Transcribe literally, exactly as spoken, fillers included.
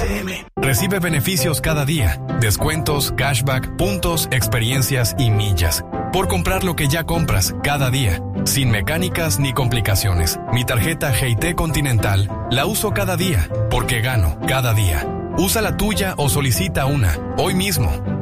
S M. Recibe beneficios cada día, descuentos, cashback, puntos, experiencias y millas. Por comprar lo que ya compras cada día, sin mecánicas ni complicaciones. Mi tarjeta G I T Continental la uso cada día, porque gano cada día. Usa la tuya o solicita una, hoy mismo.